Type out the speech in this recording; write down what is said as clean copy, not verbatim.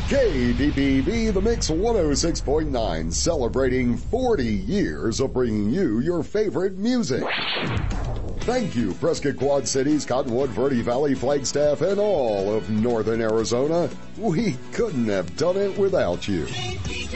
KDPV, The Mix 106.9, celebrating 40 years of bringing you your favorite music. Thank you, Prescott Quad Cities, Cottonwood, Verde Valley, Flagstaff, and all of northern Arizona. We couldn't have done it without you.